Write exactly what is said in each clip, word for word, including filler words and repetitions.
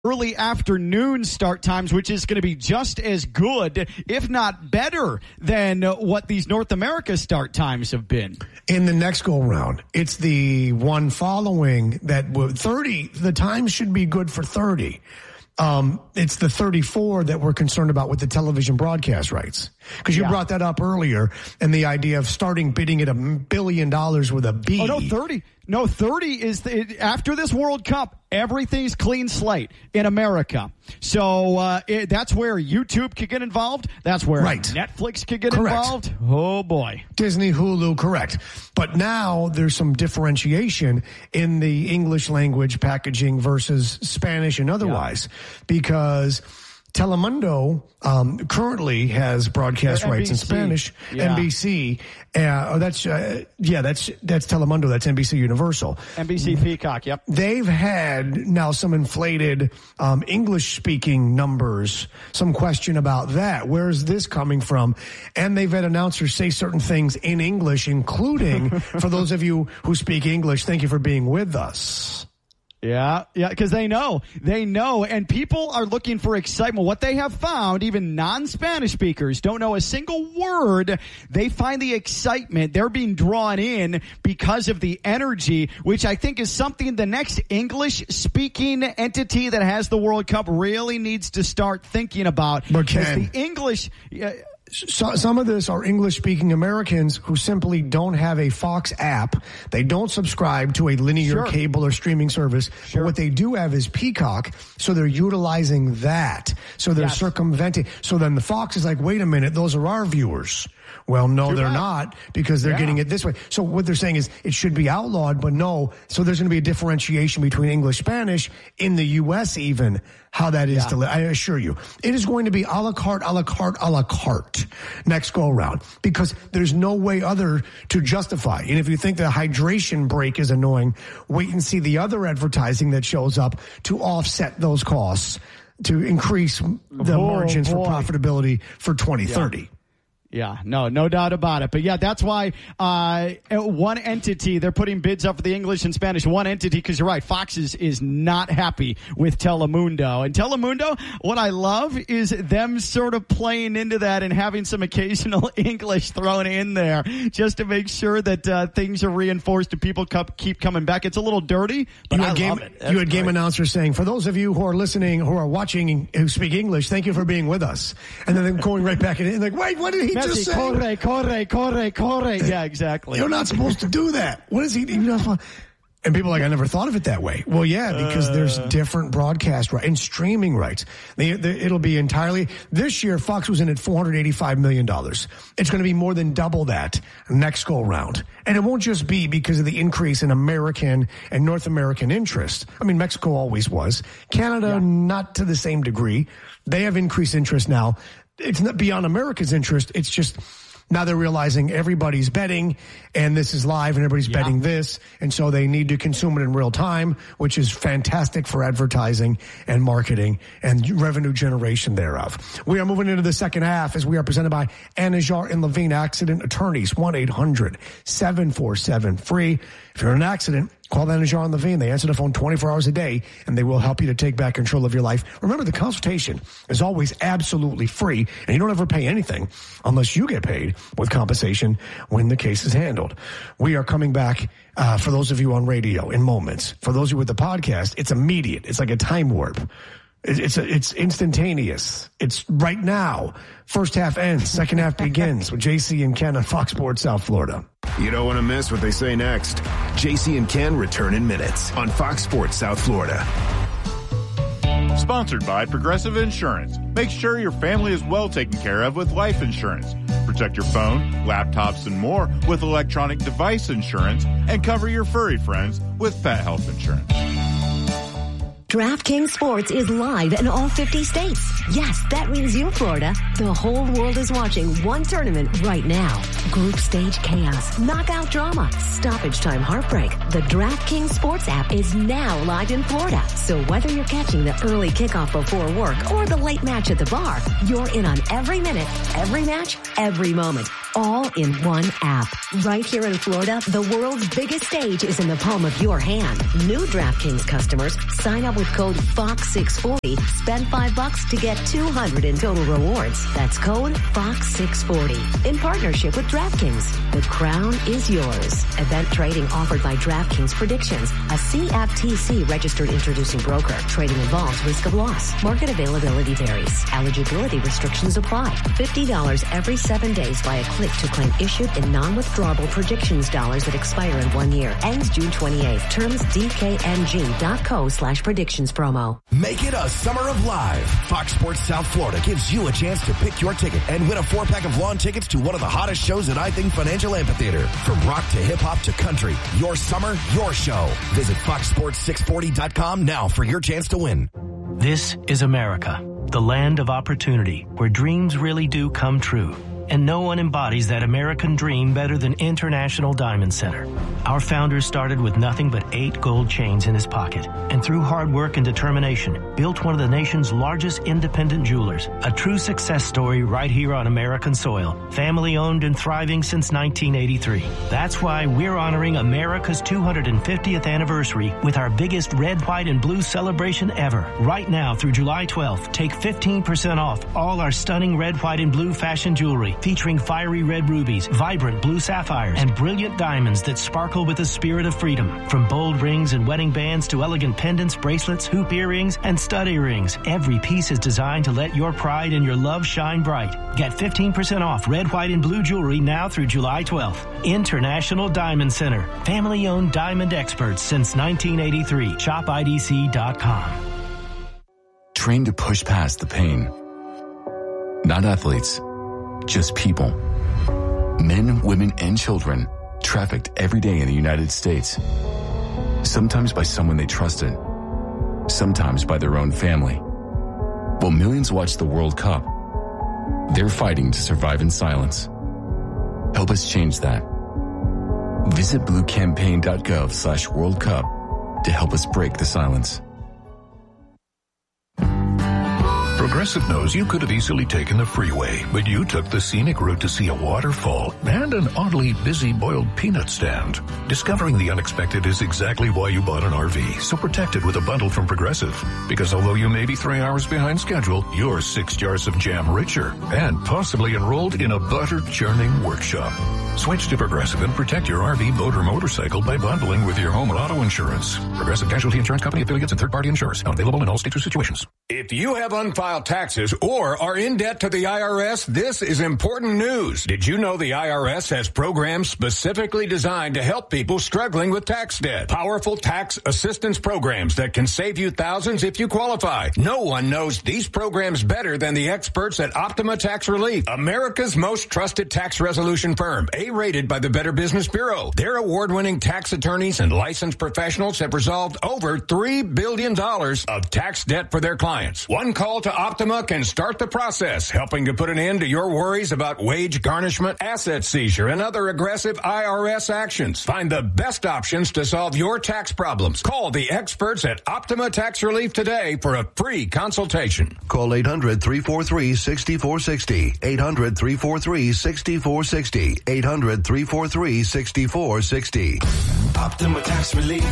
early afternoon start times, which is going to be just as good, if not better, than what these North America start times have been. In the next go round, it's the one following that thirty, the time should be good for thirty. Um, it's the thirty-four that we're concerned about with the television broadcast rights. Because you yeah. brought that up earlier, and the idea of starting bidding at a billion dollars with a B. Oh, no, thirty. No, thirty is, the, after this World Cup, everything's clean slate in America. So uh, it, that's where YouTube could get involved. That's where right. Netflix could get correct. involved. Oh, boy. Disney, Hulu, correct. But now there's some differentiation in the English language packaging versus Spanish and otherwise. Yeah. Because Telemundo um, currently has broadcast rights in Spanish. Yeah. N B C, uh, oh, that's uh, yeah, that's that's Telemundo. That's N B C Universal. N B C Peacock. Yep. They've had now some inflated um, English-speaking numbers. Some question about that. Where is this coming from? And they've had announcers say certain things in English, including for those of you who speak English. Thank you for being with us. Yeah, yeah, because they know, they know, and people are looking for excitement. What they have found, even non-Spanish speakers don't know a single word. They find the excitement. They're being drawn in because of the energy, which I think is something the next English-speaking entity that has the World Cup really needs to start thinking about. But Ken, the English... Uh, So, some of this are English-speaking Americans who simply don't have a Fox app. They don't subscribe to a linear sure. cable or streaming service. Sure. But what they do have is Peacock, so they're utilizing that. So they're yes. circumventing. So then the Fox is like, wait a minute, those are our viewers. Well, no, Too they're bad. not, because they're yeah. getting it this way. So what they're saying is it should be outlawed, but no. So there's going to be a differentiation between English, Spanish, in the U S even, how that is yeah. to live. I assure you. It is going to be a la carte, a la carte, a la carte next go around, because there's no way other to justify. And if you think the hydration break is annoying, wait and see the other advertising that shows up to offset those costs, to increase the oh, margins boy. for profitability for twenty thirty. Yeah. Yeah, no, no doubt about it. But yeah, that's why uh one entity, they're putting bids up for the English and Spanish, one entity, because you're right, Fox is, is not happy with Telemundo. And Telemundo, what I love is them sort of playing into that and having some occasional English thrown in there just to make sure that uh, things are reinforced and people co- keep coming back. It's a little dirty, but you I had game, love it. That's you had great. game announcers saying, for those of you who are listening, who are watching, who speak English, thank you for being with us. And then they're going right back in, like, wait, what did he Messi, just say? Corre, corre, corre, corre. Yeah, exactly. You're not supposed to do that. What is he? You're not, and people are like, I never thought of it that way. Well, yeah, because uh, there's different broadcast rights and streaming rights. They, they, it'll be entirely, this year, Fox was in at four hundred eighty-five million dollars. It's going to be more than double that next go round. And it won't just be because of the increase in American and North American interest. I mean, Mexico always was. Canada, yeah. not to the same degree. They have increased interest now. It's not beyond America's interest. It's just now they're realizing everybody's betting and this is live and everybody's yeah. betting this. And so they need to consume it in real time, which is fantastic for advertising and marketing and revenue generation thereof. We are moving into the second half as we are presented by Anajar and Levine Accident Attorneys, one eight hundred seven four seven free. If you're in an accident, call Anajar and Levine. They answer the phone twenty-four hours a day, and they will help you to take back control of your life. Remember, the consultation is always absolutely free, and you don't ever pay anything unless you get paid with compensation when the case is handled. We are coming back uh, for those of you on radio in moments. For those of you with the podcast, it's immediate. It's like a time warp. It's a, it's instantaneous. It's right now. First half ends. Second half begins with J C and Ken on Fox Sports South Florida. You don't want to miss what they say next. J C and Ken return in minutes on Fox Sports South Florida. Sponsored by Progressive Insurance. Make sure your family is well taken care of with life insurance. Protect your phone, laptops, and more with electronic device insurance, and cover your furry friends with pet health insurance. DraftKings Sports is live in all fifty states. Yes, that means you, Florida. The whole world is watching one tournament right now. Group stage chaos, knockout drama, stoppage time heartbreak. The DraftKings Sports app is now live in Florida. So whether you're catching the early kickoff before work or the late match at the bar, you're in on every minute, every match, every moment. All in one app. Right here in Florida, the world's biggest stage is in the palm of your hand. New DraftKings customers sign up with With code Fox six forty, spend five bucks to get two hundred in total rewards. That's code Fox six forty. In partnership with DraftKings, the crown is yours. Event trading offered by DraftKings Predictions, a C F T C registered introducing broker. Trading involves risk of loss. Market availability varies. Eligibility restrictions apply. fifty dollars every seven days via click to claim issued and non-withdrawable Predictions dollars that expire in one year. Ends June twenty-eighth. Terms D K N G dot co slash predictions promo. Make it a summer of live. Fox Sports South Florida gives you a chance to pick your ticket and win a four-pack of lawn tickets to one of the hottest shows at I Think Financial Amphitheater. From rock to hip-hop to country, your summer, your show. Visit fox sports six forty dot com now for your chance to win. This is America, the land of opportunity, where dreams really do come true. And no one embodies that American dream better than International Diamond Center. Our founder started with nothing but eight gold chains in his pocket, and through hard work and determination, built one of the nation's largest independent jewelers. A true success story right here on American soil. Family owned and thriving since nineteen eighty-three. That's why we're honoring America's two hundred fiftieth anniversary with our biggest red, white, and blue celebration ever. Right now through July twelfth, take fifteen percent off all our stunning red, white, and blue fashion jewelry, featuring fiery red rubies, vibrant blue sapphires, and brilliant diamonds that sparkle with the spirit of freedom. From bold rings and wedding bands to elegant pendants, bracelets, hoop earrings, and stud earrings, every piece is designed to let your pride and your love shine bright. Get fifteen percent off red, white, and blue jewelry now through July twelfth. International Diamond Center. Family-owned diamond experts since nineteen eighty-three. shop I D C dot com. Trained to push past the pain. Not athletes. Just people. Men, women, and children trafficked every day in the United States. Sometimes by someone they trusted. Sometimes by their own family. While millions watch the World Cup, they're fighting to survive in silence. Help us change that. Visit blue campaign dot gov slash World Cup to help us break the silence. Progressive knows you could have easily taken the freeway, but you took the scenic route to see a waterfall and an oddly busy boiled peanut stand. Discovering the unexpected is exactly why you bought an R V, so protect it with a bundle from Progressive. Because although you may be three hours behind schedule, you're six jars of jam richer and possibly enrolled in a butter churning workshop. Switch to Progressive and protect your R V, boat, or motorcycle by bundling with your home and auto insurance. Progressive Casualty Insurance Company, affiliates, and third-party insurers. Not available in all states or situations. If you have unfiled taxes or are in debt to the I R S, this is important news. Did you know the I R S has programs specifically designed to help people struggling with tax debt? Powerful tax assistance programs that can save you thousands if you qualify. No one knows these programs better than the experts at Optima Tax Relief, America's most trusted tax resolution firm, A-rated by the Better Business Bureau. Their award-winning tax attorneys and licensed professionals have resolved over three billion dollars of tax debt for their clients. One call to Optima can start the process, helping to put an end to your worries about wage garnishment, asset seizure, and other aggressive I R S actions. Find the best options to solve your tax problems. Call the experts at Optima Tax Relief today for a free consultation. Call eight hundred, three four three, six four six zero. eight hundred, three four three, six four six zero. eight hundred, three four three, six four six zero. Optima Tax Relief.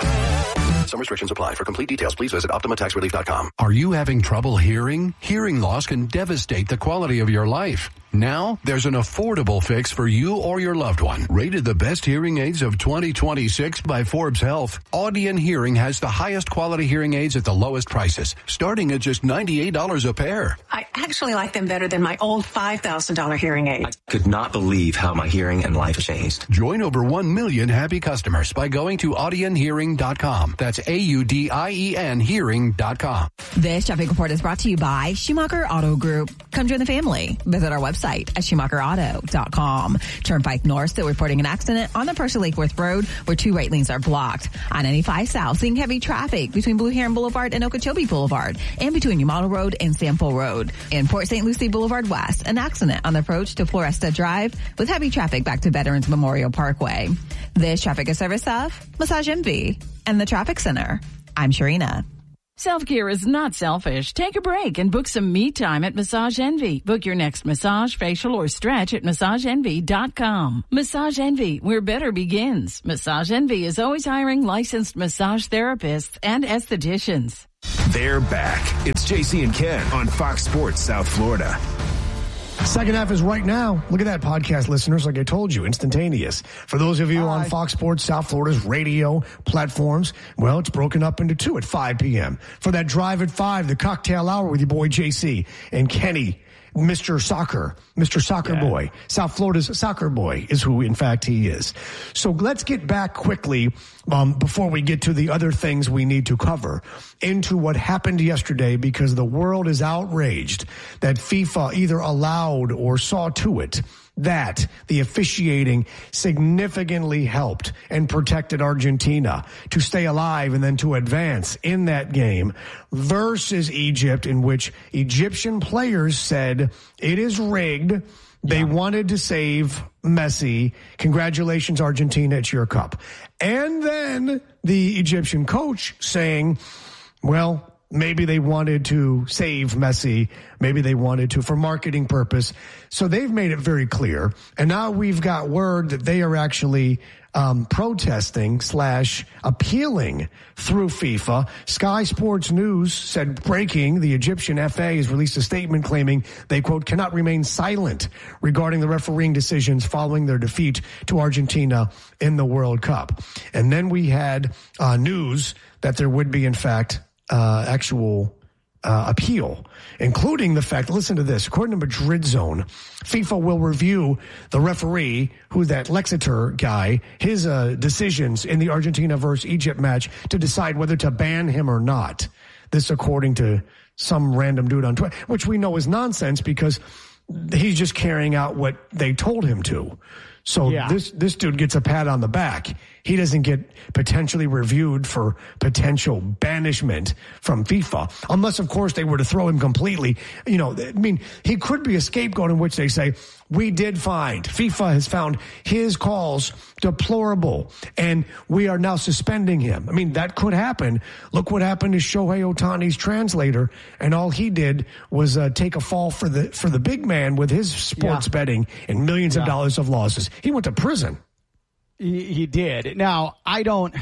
Some restrictions apply. For complete details, please visit optima tax relief dot com. Are you having trouble hearing? Hearing loss can devastate the quality of your life. Now, there's an affordable fix for you or your loved one. Rated the best hearing aids of twenty twenty-six by Forbes Health, Audion Hearing has the highest quality hearing aids at the lowest prices, starting at just ninety-eight dollars a pair. I actually like them better than my old five thousand dollars hearing aid. I could not believe how my hearing and life changed. Join over one million happy customers by going to audion hearing dot com. That's A U D I E N hearing dot com. This traffic report is brought to you by Schumacher Auto Group. Come join the family. Visit our website at schumacher auto dot com. Turnpike North still reporting an accident on the Percy Lake Worth Road where two right lanes are blocked. I ninety-five South seeing heavy traffic between Blue Heron Boulevard and Okeechobee Boulevard and between Yamato Road and Sample Road. In Port Saint Lucie Boulevard West, an accident on the approach to Floresta Drive with heavy traffic back to Veterans Memorial Parkway. This traffic is service of Massage Envy and the Traffic Center. I'm Sharina. Self-care is not selfish. Take a break and book some me time at Massage Envy. Book your next massage, facial, or stretch at massage envy dot com. Massage Envy, where better begins. Massage Envy is always hiring licensed massage therapists and estheticians. They're back. It's J C and Ken on Fox Sports South Florida. Second half is right now. Look at that, podcast listeners. Like I told you, instantaneous. For those of you Hi. on Fox Sports South Florida's radio platforms, well, it's broken up into two at five p.m. For that drive at five, the cocktail hour with your boy J C and Kenny, Mister Soccer, Mister Soccer yeah. Boy. South Florida's soccer boy is who, in fact, he is. So let's get back quickly, um, before we get to the other things we need to cover, into what happened yesterday, because the world is outraged that FIFA either allowed or saw to it that the officiating significantly helped and protected Argentina to stay alive and then to advance in that game versus Egypt, in which Egyptian players said it is rigged. They yeah. wanted to save Messi. Congratulations, Argentina, it's your cup. And then the Egyptian coach saying, well, maybe they wanted to save Messi. Maybe they wanted to for marketing purpose. So they've made it very clear. And now we've got word that they are actually um, protesting slash appealing through FIFA. Sky Sports News said, breaking, the Egyptian F A has released a statement claiming they, quote, cannot remain silent regarding the refereeing decisions following their defeat to Argentina in the World Cup. And then we had uh, news that there would be, in fact, Uh, actual uh, appeal, including the fact, listen to this, according to Madrid Zone, FIFA will review the referee, who's that Lexeter guy, his uh, decisions in the Argentina versus Egypt match to decide whether to ban him or not. This according to some random dude on Twitter, which we know is nonsense because he's just carrying out what they told him to. So yeah. this this dude gets a pat on the back. He doesn't get potentially reviewed for potential banishment from FIFA, unless, of course, they were to throw him completely. You know, I mean, he could be a scapegoat in which they say, we did find, FIFA has found his calls deplorable, and we are now suspending him. I mean, that could happen. Look what happened to Shohei Ohtani's translator, and all he did was uh, take a fall for the for the big man with his sports yeah. betting and millions yeah. of dollars of losses. He went to prison. He, he did. Now, I don't...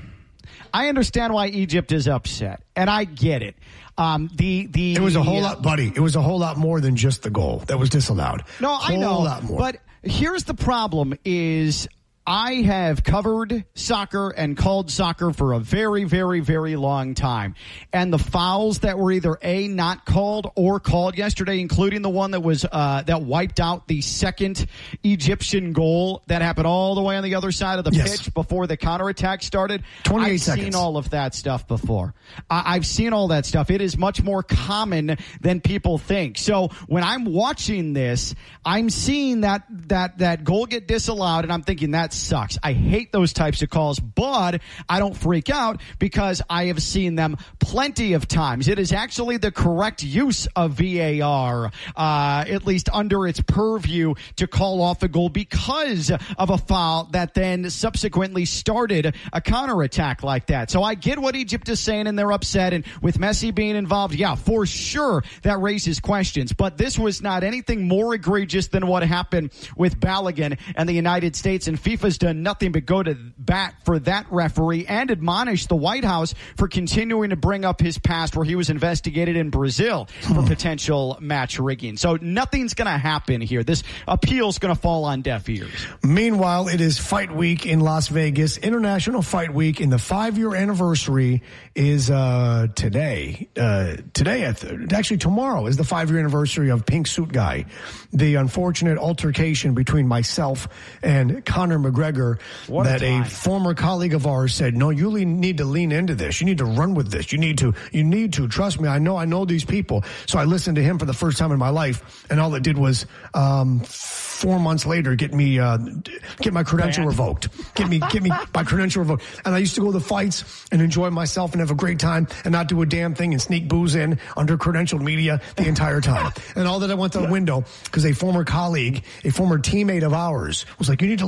I understand why Egypt is upset, and I get it. Um, the the It was a whole uh, lot, buddy. It was a whole lot more than just the goal that was disallowed. No, I know. Whole lot more. But here's the problem is I have covered soccer and called soccer for a very, very, very long time. And the fouls that were either A, not called or called yesterday, including the one that was uh, that wiped out the second Egyptian goal that happened all the way on the other side of the yes. pitch before the counterattack started. twenty-eight I've seconds. seen all of that stuff before. I- I've seen all that stuff. It is much more common than people think. So when I'm watching this, I'm seeing that that that goal get disallowed, and I'm thinking that's sucks. I hate those types of calls, but I don't freak out because I have seen them plenty of times. It is actually the correct use of V A R, uh, at least under its purview, to call off a goal because of a foul that then subsequently started a counterattack like that. So I get what Egypt is saying, and they're upset. And with Messi being involved, yeah, for sure, that raises questions. But this was not anything more egregious than what happened with Balogun and the United States, and FIFA's done nothing but go to bat for that referee and admonish the White House for continuing to bring up his past where he was investigated in Brazil for potential match rigging. So nothing's going to happen here. This appeal's going to fall on deaf ears. Meanwhile, it is Fight Week in Las Vegas, International Fight Week, and the five-year anniversary is uh, today. Uh, today, actually tomorrow, is the five-year anniversary of Pink Suit Guy, the unfortunate altercation between myself and Conor McGregor. What that a, a former colleague of ours said, no, you need to lean into this. You need to run with this. You need to, you need to trust me. I know, I know these people. So I listened to him for the first time in my life, and all it did was, um, four months later, get me, uh, get my credential Man. revoked. Get me, get me my credential revoked. And I used to go to the fights and enjoy myself and have a great time and not do a damn thing and sneak booze in under credentialed media the entire time. And all that I went to the window because a former colleague, a former teammate of ours was like, you need to lean into it.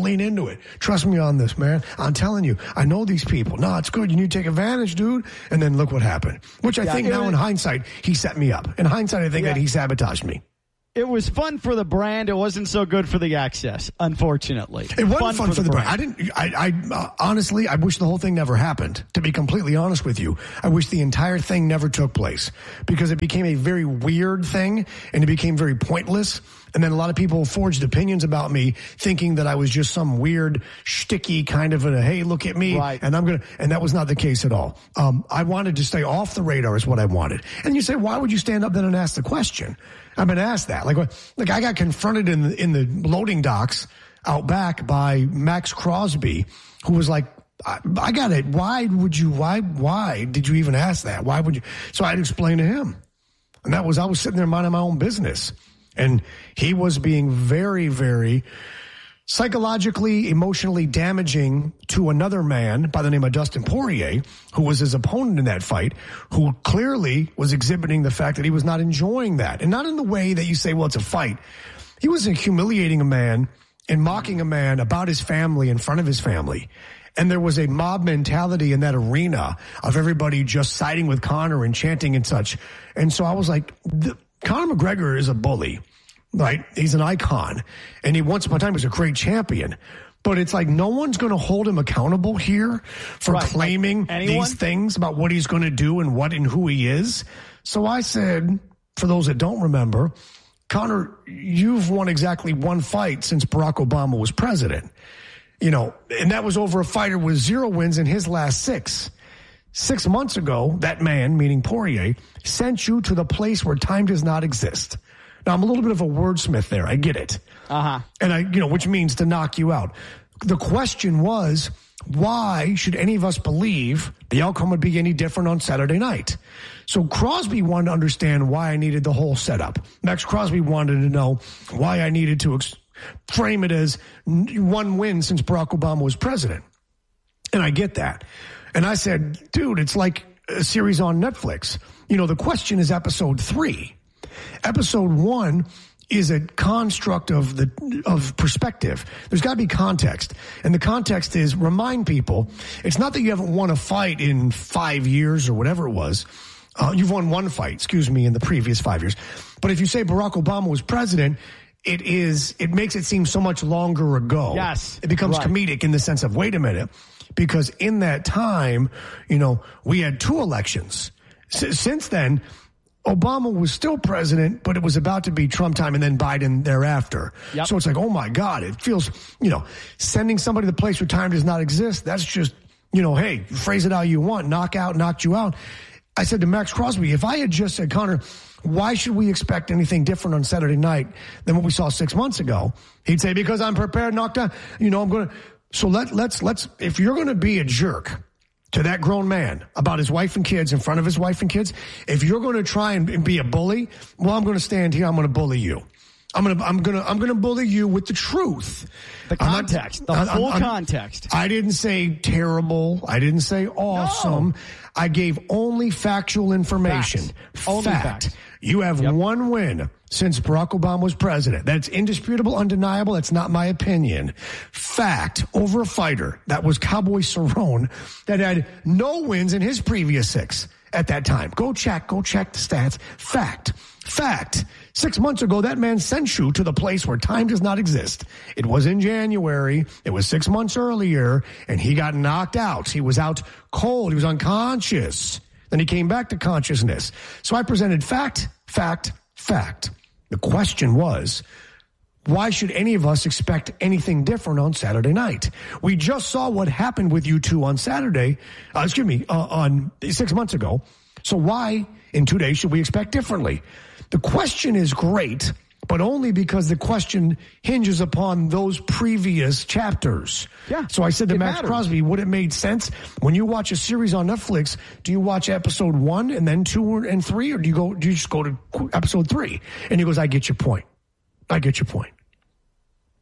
it. Trust me on this, man. I'm telling you, I know these people. No, it's good. You need to take advantage, dude. And then look what happened. Which I yeah, think now was, in hindsight, he set me up. In hindsight, I think yeah. that he sabotaged me. It was fun for the brand. It wasn't so good for the access, unfortunately. It wasn't fun, fun for, for the brand. brand. I didn't. I, I uh, honestly, I wish the whole thing never happened. To be completely honest with you, I wish the entire thing never took place because it became a very weird thing and it became very pointless. And then a lot of people forged opinions about me, thinking that I was just some weird, shticky kind of a hey, look at me, right. and I'm gonna. And that was not the case at all. Um, I wanted to stay off the radar, is what I wanted. And you say, why would you stand up then and ask the question? I've been asked that. Like, like I got confronted in the, in the loading docks out back by Max Crosby, who was like, I, I got it. Why would you, why, why did you even ask that? Why would you? So I had to explain to him. And that was, I was sitting there minding my own business. And he was being very, very psychologically, emotionally damaging to another man by the name of Dustin Poirier, who was his opponent in that fight, who clearly was exhibiting the fact that he was not enjoying that. And not in the way that you say, well, it's a fight. He was humiliating a man and mocking a man about his family in front of his family. And there was a mob mentality in that arena of everybody just siding with Conor and chanting and such. And so I was like, the, Conor McGregor is a bully. Right? He's an icon. And he once upon a time was a great champion. But it's like no one's going to hold him accountable here for right. claiming like these things about what he's going to do and what and who he is. So I said, for those that don't remember, Conor, you've won exactly one fight since Barack Obama was president. You know, and that was over a fighter with zero wins in his last six. Six months ago, that man, meaning Poirier, sent you to the place where time does not exist. Now, I'm a little bit of a wordsmith there. I get it. Uh-huh. And I, you know, which means to knock you out. The question was, why should any of us believe the outcome would be any different on Saturday night? So Crosby wanted to understand why I needed the whole setup. Max Crosby wanted to know why I needed to ex- frame it as one win since Barack Obama was president. And I get that. And I said, dude, it's like a series on Netflix. You know, the question is episode three. Episode one is a construct of the of perspective. There's got to be context. And the context is remind people, it's not that you haven't won a fight in five years or whatever it was. Uh, you've won one fight, excuse me, in the previous five years. But if you say Barack Obama was president, it is it makes it seem so much longer ago. Yes. It becomes right. comedic in the sense of, wait a minute, because in that time, you know, we had two elections. S- since then, Obama was still president, but it was about to be Trump time and then Biden thereafter. Yep. So it's like, oh my God, it feels, you know, sending somebody to the place where time does not exist. That's just, you know, hey, phrase it how you want. Knock out, knocked you out. I said to Max Crosby, if I had just said, Conor, why should we expect anything different on Saturday night than what we saw six months ago? He'd say, because I'm prepared, knocked out. You know, I'm going to. So let, let's, let's, if you're going to be a jerk to that grown man about his wife and kids in front of his wife and kids, if you're going to try and be a bully, well, I'm going to stand here. I'm going to bully you. I'm going to, I'm going to, I'm going to bully you with the truth. The context, not, the full I'm, I'm, context. I didn't say terrible. I didn't say awesome. No. I gave only factual information. Facts. Only Fact. facts. You have yep. one win since Barack Obama was president. That's indisputable, undeniable. That's not my opinion. Fact over a fighter. That was Cowboy Cerrone that had no wins in his previous six at that time. Go check. Go check the stats. Fact. Fact. Six months ago, that man sent you to the place where time does not exist. It was in January. It was six months earlier, and he got knocked out. He was out cold. He was unconscious. Then he came back to consciousness. So I presented fact, fact, fact. The question was, why should any of us expect anything different on Saturday night? We just saw what happened with you two on Saturday, uh, excuse me, uh, on six months ago. So why in two days should we expect differently? The question is great, but only because the question hinges upon those previous chapters. Yeah. So I said to Max matters. Crosby, would it made sense when you watch a series on Netflix, do you watch episode one and then two and three, or do you go, do you just go to episode three? And he goes, I get your point. I get your point. Yeah.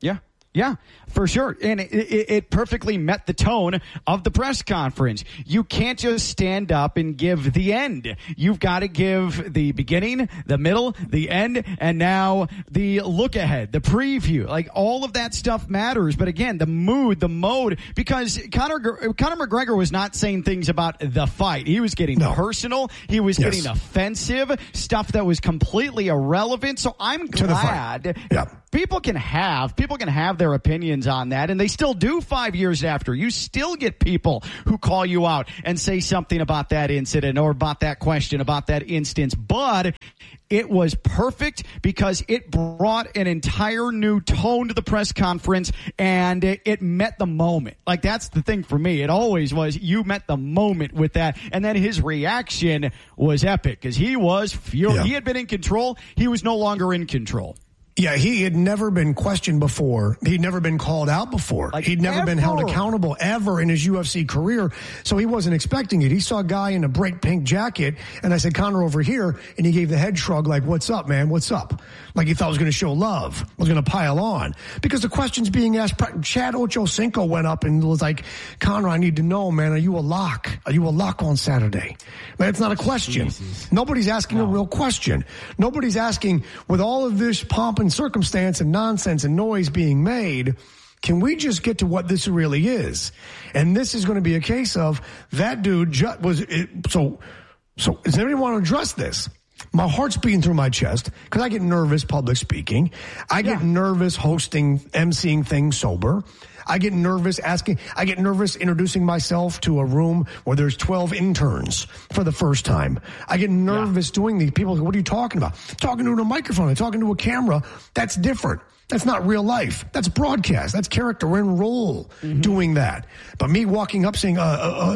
Yeah, for sure. And it, it, it perfectly met the tone of the press conference. You can't just stand up and give the end. You've got to give the beginning, the middle, the end, and now the look ahead, the preview. Like, all of that stuff matters. But again, the mood, the mode, because Conor, Conor McGregor was not saying things about the fight. He was getting no. personal. He was yes. getting offensive, stuff that was completely irrelevant. So I'm glad yeah. people can have, people can have their opinions on that, and they still do five years after. You still get people who call you out and say something about that incident or about that question, about that instance. But it was perfect because it brought an entire new tone to the press conference, and it, it met the moment. Like, that's the thing for me. It always was. You met the moment with that. And then his reaction was epic because he was furious. Yeah. He had been in control. He was no longer in control. Yeah, he had never been questioned before. He'd never been called out before. Like He'd never ever. been held accountable ever in his U F C career. So he wasn't expecting it. He saw a guy in a bright pink jacket, and I said, Conor, over here. And he gave the head shrug like, what's up, man? What's up? Like he thought I was going to show love, was going to pile on. Because the questions being asked, Chad Ochocinco went up and was like, Conor, I need to know, man, are you a lock? Are you a lock on Saturday? Man, it's not a question. Jesus. Nobody's asking no. a real question. Nobody's asking, with all of this pomp and circumstance and nonsense and noise being made, can we just get to what this really is? And this is going to be a case of that dude just was it, so so does anybody want to address this? My heart's beating through my chest because I get nervous public speaking. I get yeah. nervous hosting, emceeing things sober. I get nervous asking, I get nervous introducing myself to a room where there's twelve interns for the first time. I get nervous yeah. doing these. People go, what are you talking about? Talking to a microphone, talking to a camera. That's different. That's not real life. That's broadcast. That's character and role mm-hmm. doing that. But me walking up saying, uh, uh,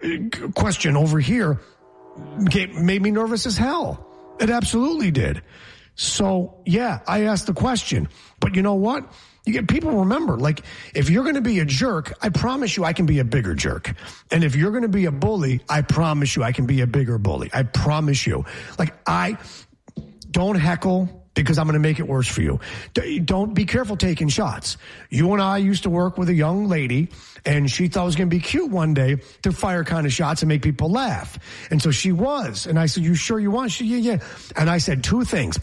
uh question over here made me nervous as hell. It absolutely did. So, yeah, I asked the question. But you know what? You get people remember, like, if you're going to be a jerk, I promise you I can be a bigger jerk. And if you're going to be a bully, I promise you I can be a bigger bully. I promise you. Like, I don't heckle because I'm going to make it worse for you. Don't be careful taking shots. You and I used to work with a young lady, and she thought it was going to be cute one day to fire kind of shots and make people laugh. And so she was. And I said, you sure you want? She, yeah, yeah. And I said two things.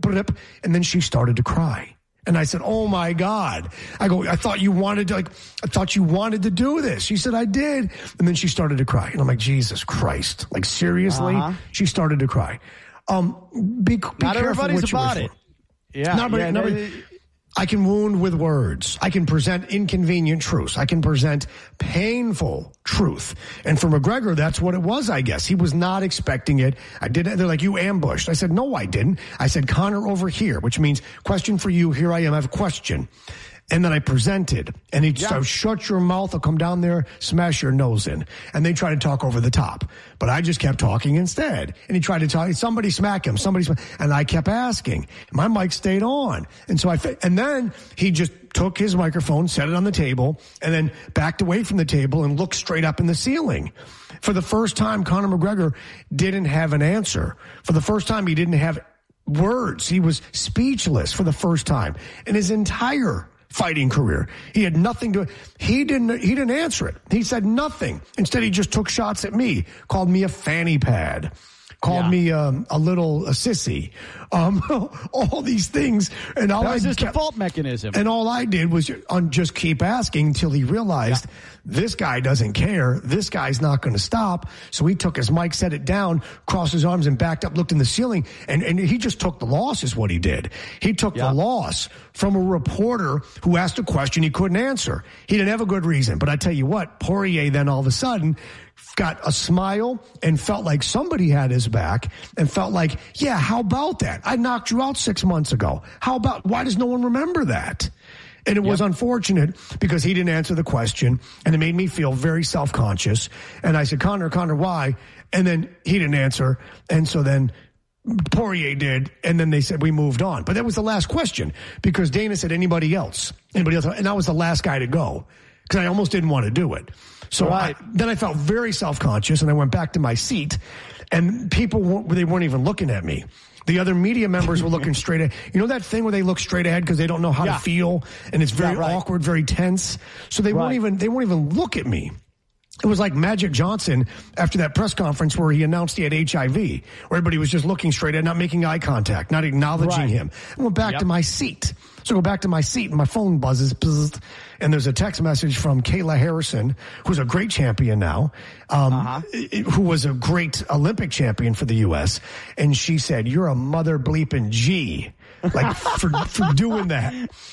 And then she started to cry. And I said, oh, my God. I go, I thought you wanted to, like, I thought you wanted to do this. She said, I did. And then she started to cry. And I'm like, Jesus Christ. Like, seriously? Uh-huh. She started to cry. Um, be, be Not careful everybody's what about you it. Yeah. Not yeah not they, I can wound with words. I can present inconvenient truths. I can present painful truth. And for McGregor, that's what it was, I guess. He was not expecting it. I didn't. They're like, you ambushed. I said, no, I didn't. I said, Conor, over here, which means question for you. Here I am. I have a question. And then I presented, and he yeah. said, shut your mouth, I'll come down there, smash your nose in. And they tried to talk over the top. But I just kept talking instead. And he tried to talk, somebody smack him, somebody smack, and I kept asking. My mic stayed on. And so I, and then he just took his microphone, set it on the table, and then backed away from the table and looked straight up in the ceiling. For the first time, Conor McGregor didn't have an answer. For the first time, he didn't have words. He was speechless for the first time in his entire fighting career. He had nothing to, he didn't, he didn't answer it. He said nothing. Instead, he just took shots at me, called me a fanny pad, called yeah. me um, a little a sissy, um, all these things. And all that was I his kept, default mechanism. And all I did was just keep asking until he realized yeah. this guy doesn't care. This guy's not going to stop. So he took his mic, set it down, crossed his arms and backed up, looked in the ceiling. And, and he just took the loss is what he did. He took yeah. the loss from a reporter who asked a question he couldn't answer. He didn't have a good reason. But I tell you what, Poirier then all of a sudden got a smile and felt like somebody had his back and felt like, yeah, how about that? I knocked you out six months ago. How about, why does no one remember that? And it yep. was unfortunate because he didn't answer the question, and it made me feel very self-conscious. And I said, Conor, Conor, why? And then he didn't answer. And so then Poirier did, and then they said we moved on. But that was the last question because Dana said anybody else, anybody else, and I was the last guy to go because I almost didn't want to do it. So right. I, then I felt very self-conscious, and I went back to my seat, And people, weren't, they weren't even looking at me. The other media members were looking straight ahead. You know that thing where they look straight ahead because they don't know how yeah. to feel, and it's very yeah, right. awkward, very tense. So they right. won't even they won't even look at me. It was like Magic Johnson after that press conference where he announced he had H I V, where everybody was just looking straight ahead, not making eye contact, not acknowledging right. him. I went back yep. to my seat. So I go back to my seat, and my phone buzzes, buzzes, and there's a text message from Kayla Harrison, who's a great champion now, um, uh-huh. who was a great Olympic champion for the U S, and she said, "You're a mother bleeping G." Like for, for doing that.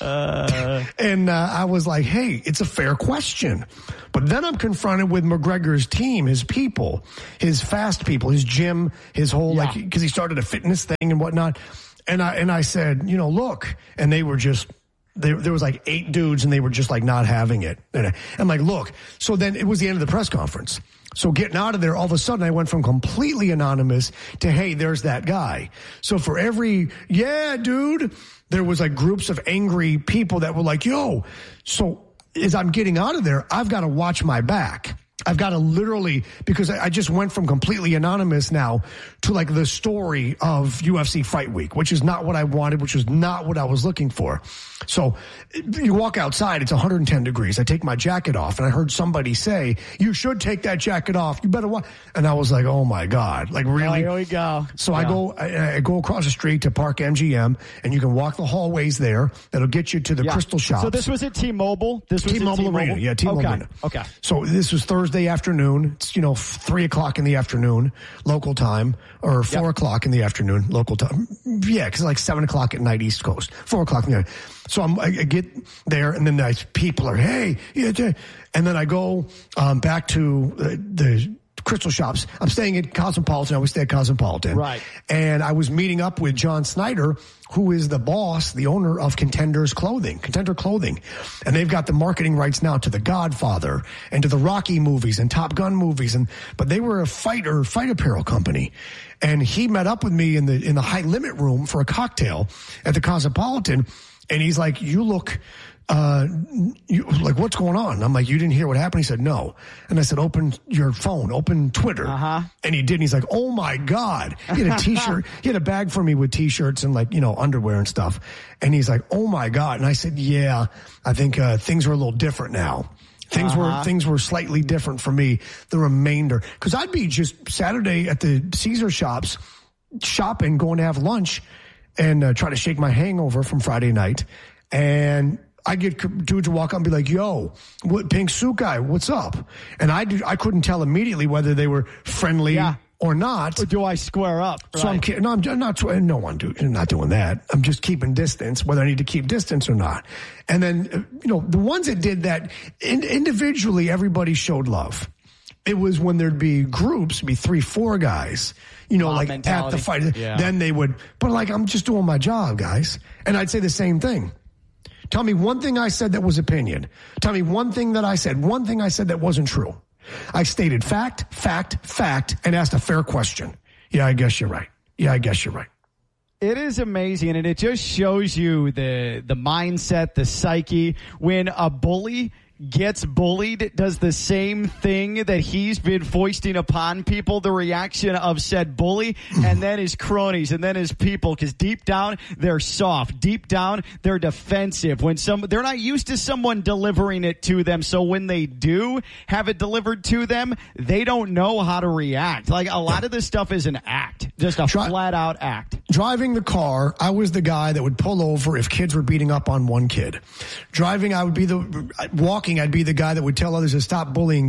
Uh, and uh, I was like, hey, it's a fair question. But then I'm confronted with McGregor's team, his people, his fast people, his gym, his whole, yeah. like, because he started a fitness thing and whatnot. And I, and I said, you know, look, and they were just, they, there was like eight dudes and they were just like not having it. And I, I'm like, look, so then it was the end of the press conference. So getting out of there, all of a sudden I went from completely anonymous to, hey, there's that guy. So for every, yeah, dude, there was like groups of angry people that were like, yo. So as I'm getting out of there, I've got to watch my back. I've got to literally, because I just went from completely anonymous now to like the story of U F C Fight Week, which is not what I wanted, which was not what I was looking for. So you walk outside, it's one hundred ten degrees. I take my jacket off, and I heard somebody say, you should take that jacket off. You better watch. And I was like, oh my God, like really? Oh, here we go. So yeah. I go, I, I go across the street to Park M G M, and you can walk the hallways there. That'll get you to the yeah. Crystal Shops. So this was at T-Mobile? This was T-Mobile, T-Mobile Arena. Yeah, T-Mobile okay. Arena. Okay. So this was Thursday afternoon. It's, you know, three o'clock in the afternoon, local time, or four yep. o'clock in the afternoon, local time. Yeah, because like seven o'clock at night, East Coast. Four o'clock in the afternoon. So I'm, I get there, and then there's people are, hey, yeah, yeah. And then I go um, back to uh, the Crystal Shops. I'm staying at Cosmopolitan. I always stay at Cosmopolitan. Right. And I was meeting up with John Snyder, who is the boss, the owner of Contenders Clothing, Contender Clothing. And they've got the marketing rights now to The Godfather and to the Rocky movies and Top Gun movies. And but they were a fighter, fight apparel company. And he met up with me in the in the high limit room for a cocktail at the Cosmopolitan. And he's like, you look, uh, you, like, what's going on? And I'm like, you didn't hear what happened? He said, no. And I said, open your phone, open Twitter. Uh-huh. And he did. And he's like, oh my God. He had a t-shirt. He had a bag for me with t-shirts and like, you know, underwear and stuff. And he's like, oh my God. And I said, yeah, I think, uh, things are a little different now. Things uh-huh. were, things were slightly different for me, the remainder. Cause I'd be just Saturday at the Caesar shops shopping, going to have lunch, and uh, try to shake my hangover from Friday night. And I get dudes to walk up and be like, yo, what, Pink Suit guy, what's up? And I do, I couldn't tell immediately whether they were friendly yeah. or not. Or do I square up? So right. I'm, no, I'm not, no one do, I'm not doing that. I'm just keeping distance, whether I need to keep distance or not. And then, you know, the ones that did that, in, individually, everybody showed love. It was when there'd be groups, be three, four guys, you know, Mob like mentality. at the fight. Yeah. Then they would, but like, I'm just doing my job, guys. And I'd say the same thing. Tell me one thing I said that was opinion. Tell me one thing that I said, one thing I said that wasn't true. I stated fact, fact, fact, and asked a fair question. Yeah, I guess you're right. Yeah, I guess you're right. It is amazing, and it just shows you the the mindset, the psyche. When a bully gets bullied, does the same thing that he's been foisting upon people, the reaction of said bully, and then his cronies, and then his people, because deep down, they're soft. Deep down, they're defensive. When some, they're not used to someone delivering it to them, so when they do have it delivered to them, they don't know how to react. Like, a lot of this stuff is an act, just a Dri- flat-out act. Driving the car, I was the guy that would pull over if kids were beating up on one kid. Driving, I would be the, walking, I'd be the guy that would tell others to stop bullying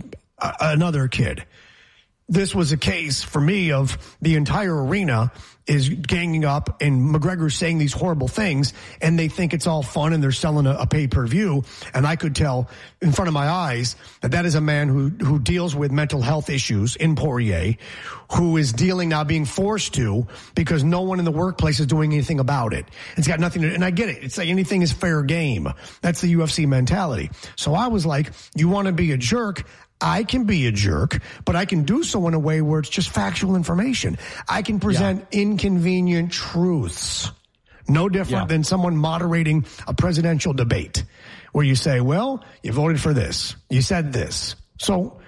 another kid. This was a case for me of the entire arena is ganging up and McGregor's saying these horrible things, and they think it's all fun and they're selling a, a pay-per-view. And I could tell in front of my eyes that that is a man who, who deals with mental health issues in Poirier, who is dealing now, being forced to, because no one in the workplace is doing anything about it. It's got nothing to, and I get it. It's like anything is fair game. That's the U F C mentality. So I was like, you want to be a jerk? I can be a jerk, but I can do so in a way where it's just factual information. I can present yeah. inconvenient truths. No different yeah. than someone moderating a presidential debate where you say, well, you voted for this. You said this. So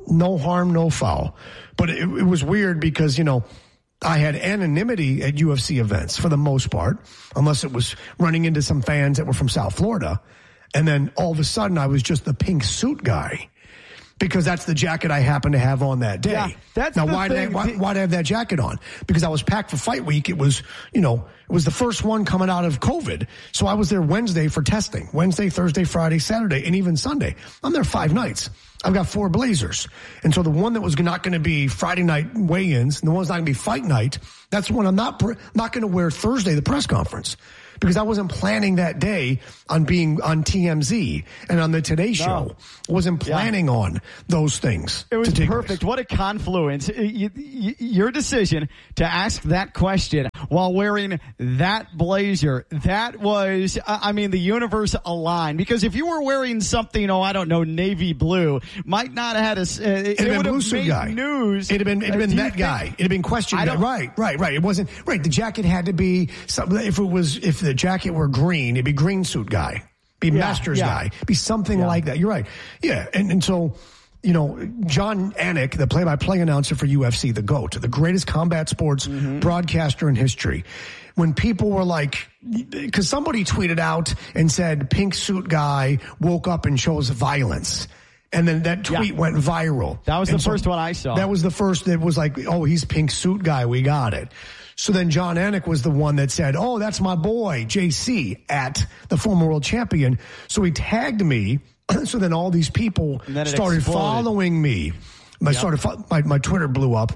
no harm, no foul. But it, it was weird because, you know, I had anonymity at U F C events for the most part, unless it was running into some fans that were from South Florida. And then all of a sudden I was just the pink suit guy because that's the jacket I happened to have on that day. Yeah, that's now, the why thing. did I, why, why did I have that jacket on? Because I was packed for fight week. It was, you know, it was the first one coming out of COVID. So I was there Wednesday for testing. Wednesday, Thursday, Friday, Saturday, and even Sunday. I'm there five nights. I've got four Blazers. And so the one that was not going to be Friday night weigh-ins, and the one's not going to be fight night, that's the one I'm not, not going to wear Thursday, the press conference. Because I wasn't planning that day on being on T M Z and on the Today Show. No. I wasn't planning yeah. on those things. It was to perfect. Place. What a confluence. You, you, your decision to ask that question while wearing that blazer, that was, I mean, the universe aligned. Because if you were wearing something, oh, I don't know, navy blue, might not have had a, uh, it, it would have blue suit made guy. news. It'd have been, it'd have been that guy. It'd have been questioned. Right, right, right. It wasn't, right. The jacket had to be, something. if it was, if the jacket were green, it'd be green suit guy, be yeah, Masters yeah. guy, be something yeah. like that. You're right. Yeah. And, and so, you know, John Anik, the play-by-play announcer for U F C, the GOAT, the greatest combat sports mm-hmm. broadcaster in history. When people were like, because somebody tweeted out and said, pink suit guy woke up and chose violence. And then that tweet yeah. went viral. That was and the so first one I saw. That was the first that was like, oh, he's pink suit guy. We got it. So then John Anik was the one that said, oh, that's my boy, J C, at the former world champion. So he tagged me. So then all these people started exploded. following me. My, yep. started, my, my Twitter blew up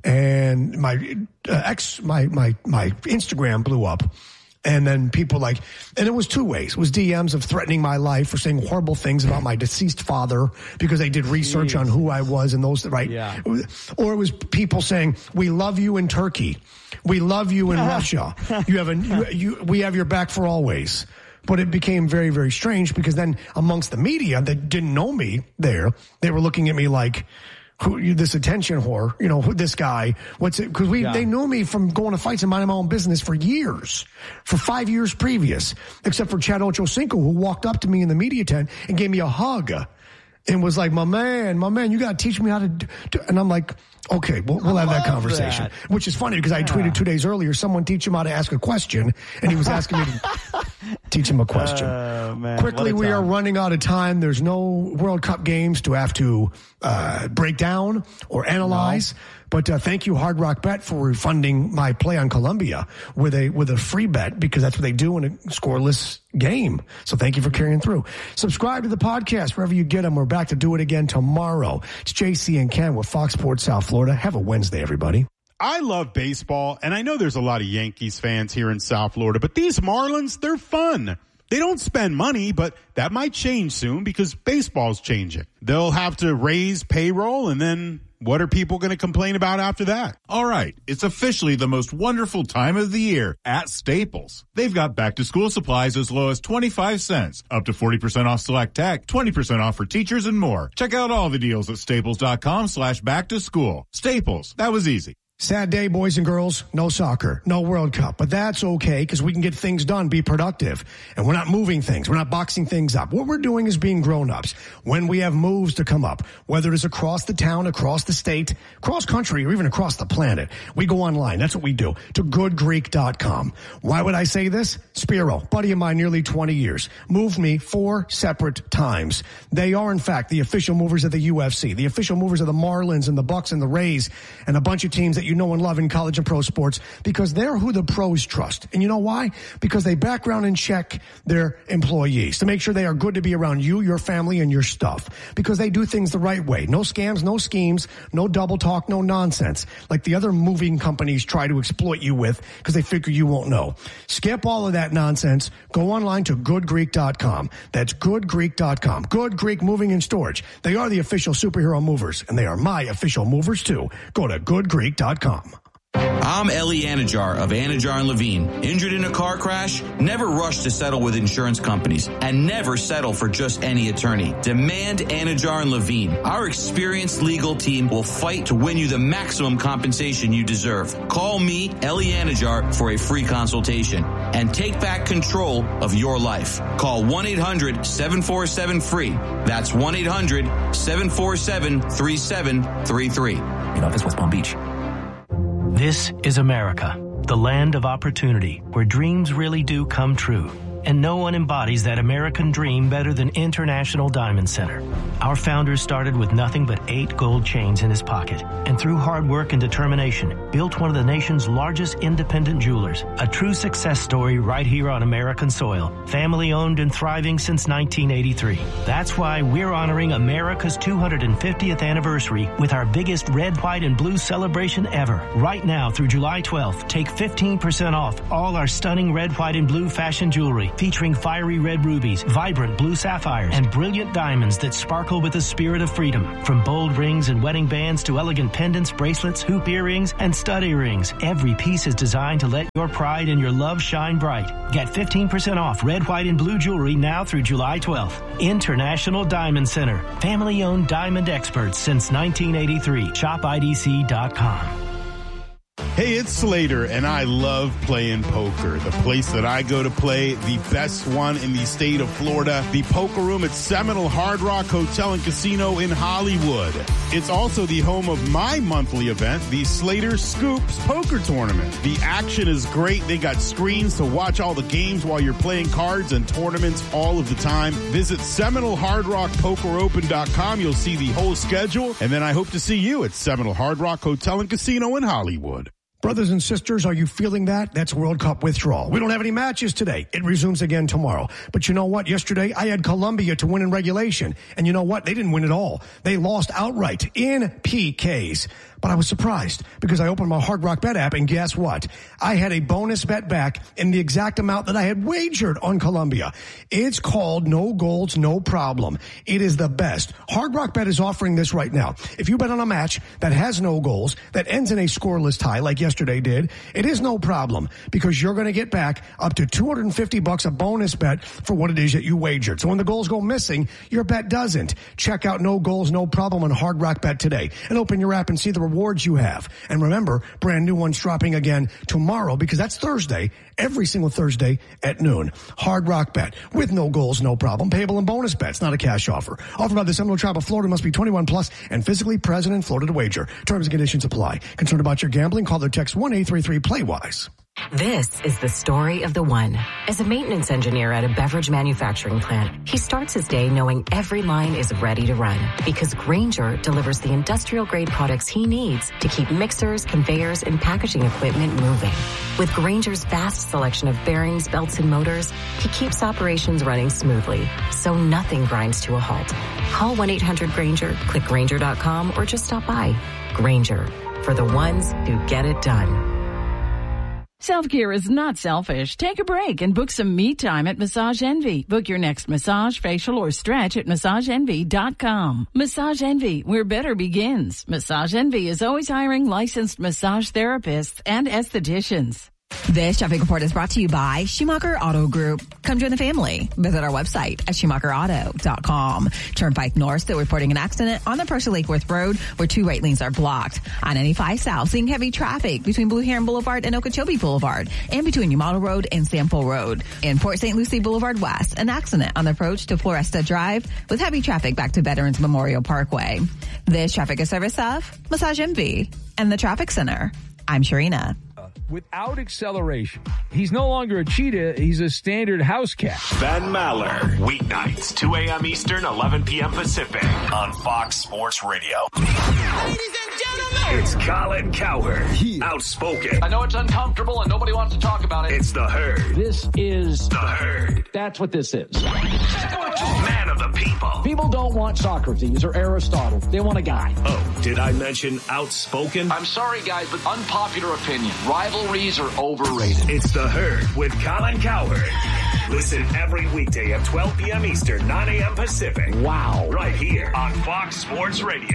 and my uh, ex, my, my, my Instagram blew up. And then people like, and it was two ways. It was D Ms of threatening my life or saying horrible things about my deceased father because they did research Jeez. on who I was and those, right? Yeah. Or it was people saying, we love you in Turkey. We love you in Russia. You have a, you, you, we have your back for always. But it became very, very strange because then amongst the media that didn't know me there, they were looking at me like, who, you, this attention whore, you know, who, this guy, what's it? Because we, yeah. they knew me from going to fights and minding my own business for years, for five years previous, except for Chad Ochocinco, who walked up to me in the media tent and gave me a hug and was like, my man, my man, you got to teach me how to do, and I'm like, okay, we'll, we'll have that conversation, that. Which is funny because I yeah. tweeted two days earlier, someone teach him how to ask a question, and he was asking me to teach him a question. Uh, man, Quickly, we are running out of time. There's no World Cup games to have to uh, break down or analyze. No. But uh, thank you, Hard Rock Bet, for refunding my play on Colombia with a with a free bet because that's what they do in a scoreless game. So thank you for carrying through. Subscribe to the podcast wherever you get them. We're back to do it again tomorrow. It's J C and Ken with Fox Sports South Florida. Have a Wednesday, everybody. I love baseball, and I know there's a lot of Yankees fans here in South Florida, but these Marlins, they're fun. They don't spend money, but that might change soon because baseball's changing. They'll have to raise payroll, and then what are people going to complain about after that? All right, it's officially the most wonderful time of the year at Staples. They've got back-to-school supplies as low as twenty-five cents, up to forty percent off select tech, twenty percent off for teachers, and more. Check out all the deals at staples.com slash back-to-school. Staples, that was easy. Sad day, boys and girls. No soccer, no World Cup. But that's okay because we can get things done, be productive. And we're not moving things. We're not boxing things up. What we're doing is being grown-ups. When we have moves to come up, whether it's across the town, across the state, cross country, or even across the planet, we go online. That's what we do, to good greek dot com. Why would I say this? Spiro, buddy of mine, nearly twenty years, moved me four separate times. They are, in fact, the official movers of the U F C, the official movers of the Marlins and the Bucks and the Rays, and a bunch of teams that you You know and love in college and pro sports because they're who the pros trust. And you know why? Because they background and check their employees to make sure they are good to be around you, your family, and your stuff. Because they do things the right way. No scams, no schemes, no double talk, no nonsense. Like the other moving companies try to exploit you with because they figure you won't know. Skip all of that nonsense. Go online to good greek dot com. That's good greek dot com. Good Greek Moving and Storage. They are the official superhero movers, and they are my official movers too. Go to good greek dot com. I'm Ellie Anajar of Anajar and Levine. Injured in a car crash? Never rush to settle with insurance companies and never settle for just any attorney. Demand Anajar and Levine. Our experienced legal team will fight to win you the maximum compensation you deserve. Call me, Ellie Anajar, for a free consultation and take back control of your life. Call one eight hundred seven four seven free. That's one eight hundred seven four seven three seven three three. In office, West Palm Beach. This is America, the land of opportunity, where dreams really do come true. And no one embodies that American dream better than International Diamond Center. Our founder started with nothing but eight gold chains in his pocket, and through hard work and determination, built one of the nation's largest independent jewelers. A true success story right here on American soil. Family owned and thriving since nineteen eighty-three. That's why we're honoring America's two hundred fiftieth anniversary with our biggest red, white, and blue celebration ever. Right now through July twelfth, take fifteen percent off all our stunning red, white, and blue fashion jewelry, featuring fiery red rubies, vibrant blue sapphires, and brilliant diamonds that sparkle with the spirit of freedom. From bold rings and wedding bands to elegant pendants, bracelets, hoop earrings, and stud earrings, every piece is designed to let your pride and your love shine bright. Get fifteen percent off red, white, and blue jewelry now through July twelfth. International Diamond Center. Family-owned diamond experts since nineteen eighty-three. shop I D C dot com. Hey, it's Slater, and I love playing poker. The place that I go to play, the best one in the state of Florida, the Poker Room at Seminole Hard Rock Hotel and Casino in Hollywood. It's also the home of my monthly event, the Slater Scoops Poker Tournament. The action is great. They got screens to watch all the games while you're playing cards and tournaments all of the time. Visit Seminole Hard Rock Poker Open dot com. You'll see the whole schedule, and then I hope to see you at Seminole Hard Rock Hotel and Casino in Hollywood. Brothers and sisters, are you feeling that? That's World Cup withdrawal. We don't have any matches today. It resumes again tomorrow. But you know what? Yesterday, I had Colombia to win in regulation. And you know what? They didn't win at all. They lost outright in P Ks. But I was surprised because I opened my Hard Rock Bet app, and guess what? I had a bonus bet back in the exact amount that I had wagered on Colombia. It's called No Goals, No Problem. It is the best. Hard Rock Bet is offering this right now. If you bet on a match that has no goals, that ends in a scoreless tie like yesterday did, it is no problem because you're going to get back up to two hundred fifty bucks a bonus bet for what it is that you wagered. So when the goals go missing, your bet doesn't. Check out No Goals, No Problem on Hard Rock Bet today and open your app and see the rewards you have. And remember, brand new ones dropping again tomorrow because that's Thursday, every single Thursday at noon. Hard Rock Bet with no goals, no problem. Payable in bonus bets, not a cash offer. Offered by the Seminole Tribe of Florida, must be twenty-one plus and physically present in Florida to wager. Terms and conditions apply. Concerned about your gambling? Call or text one eight three three play wise. This is the story of the one. As a maintenance engineer at a beverage manufacturing plant, he starts his day knowing every line is ready to run because Grainger delivers the industrial-grade products he needs to keep mixers, conveyors, and packaging equipment moving. With Grainger's vast selection of bearings, belts, and motors, he keeps operations running smoothly, so nothing grinds to a halt. Call one eight hundred Grainger, click Grainger dot com, or just stop by. Grainger, for the ones who get it done. Self-care is not selfish. Take a break and book some me time at Massage Envy. Book your next massage, facial, or stretch at massage envy dot com. Massage Envy, where better begins. Massage Envy is always hiring licensed massage therapists and estheticians. This traffic report is brought to you by Schumacher Auto Group. Come join the family. Visit our website at schumacher auto dot com. Turnpike North still reporting an accident on the Persia Lake Worth Road where two right lanes are blocked. I ninety-five South seeing heavy traffic between Blue Heron Boulevard and Okeechobee Boulevard and between New Model Road and Sample Road. In Port Saint Lucie Boulevard West, an accident on the approach to Floresta Drive with heavy traffic back to Veterans Memorial Parkway. This traffic is service of Massage Envy and the Traffic Center. I'm Sharina. Without acceleration, he's no longer a cheetah, he's a standard house cat. Ben Maller, weeknights, two a.m. Eastern, eleven p.m. Pacific, on Fox Sports Radio. Ladies and gentlemen, it's Colin Cowherd, outspoken. I know it's uncomfortable and nobody wants to talk about it. It's the Herd. This is the Herd. That's what this is. Man of the people. People don't want Socrates or Aristotle. They want a guy. Oh, did I mention outspoken? I'm sorry, guys, but unpopular opinion. Rivalries are overrated. It's the Herd with Colin Cowherd. Listen every weekday at twelve p.m. Eastern, nine a.m. Pacific. Wow. Right here on Fox Sports Radio.